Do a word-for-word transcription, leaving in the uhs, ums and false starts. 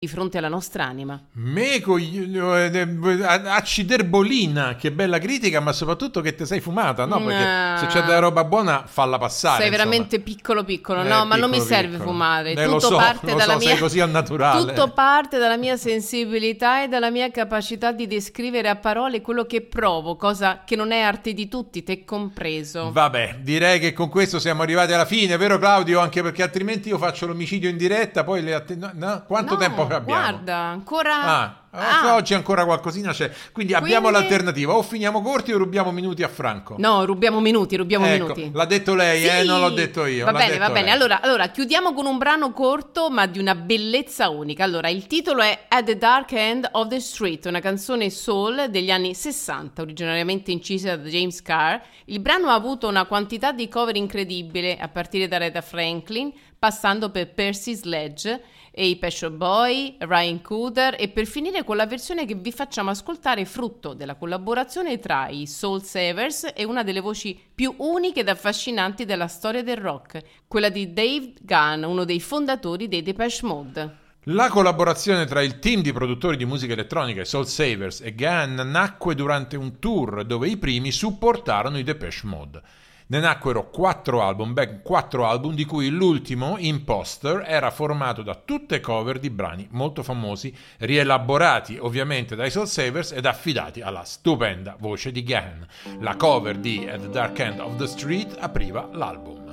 di fronte alla nostra anima. Meco, acciderbolina, che bella critica, ma soprattutto che te sei fumata, no? Perché no. se c'è della roba buona, falla passare. Sei insomma. veramente piccolo piccolo, eh, no, ma piccolo, non mi serve piccolo. fumare, eh, tutto lo so, parte lo dalla so, mia sei così al naturale. tutto parte dalla mia sensibilità e dalla mia capacità di descrivere a parole quello che provo, cosa che non è arte di tutti, te compreso. Vabbè, direi che con questo siamo arrivati alla fine, vero Claudio? Anche perché altrimenti io faccio l'omicidio in diretta, poi le att- no, no? Quanto No, tempo abbiamo? Guarda, ancora Ah, Ah. oggi ancora qualcosina c'è. Quindi abbiamo Quindi- l'alternativa: o finiamo corti o rubiamo minuti a Franco. No, rubiamo minuti, rubiamo Ecco, minuti. l'ha detto lei, Sì. eh? Non l'ho detto io. Va l'ha bene, detto va bene. lei. Allora, allora, chiudiamo con un brano corto, ma di una bellezza unica. Allora, il titolo è At the Dark End of the Street, una canzone soul degli anni sessanta, originariamente incisa da James Carr. Il brano ha avuto una quantità di cover incredibile, a partire da Aretha Franklin, passando per Percy Sledge e i Pet Shop Boys, Ryan Cooder, e per finire con la versione che vi facciamo ascoltare, frutto della collaborazione tra i Soul Savers e una delle voci più uniche ed affascinanti della storia del rock, quella di Dave Gunn, uno dei fondatori dei Depeche Mode. La collaborazione tra il team di produttori di musica elettronica, i Soul Savers e Gunn, nacque durante un tour dove i primi supportarono i Depeche Mode. Ne nacquero quattro album, ben quattro album, di cui l'ultimo, Imposter, era formato da tutte cover di brani molto famosi, rielaborati ovviamente dai Soul Savers ed affidati alla stupenda voce di Gunn. La cover di At the Dark End of the Street apriva l'album.